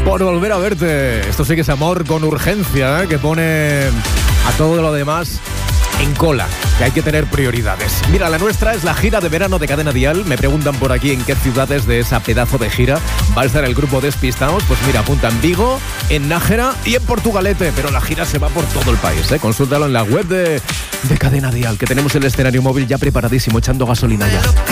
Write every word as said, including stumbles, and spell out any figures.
por volver a verte. Esto sí que es amor con urgencia, ¿eh? Que pone a todo lo demás en cola, que hay que tener prioridades. Mira, la nuestra es la gira de verano de Cadena Dial. Me preguntan por aquí en qué ciudades de esa pedazo de gira va a estar el grupo Despistados. Pues mira, apunta en Vigo, en Nájera y en Portugalete, pero la gira se va por todo el país, ¿eh? Consúltalo en la web de, de Cadena Dial, que tenemos el escenario móvil ya preparadísimo, echando gasolina ya.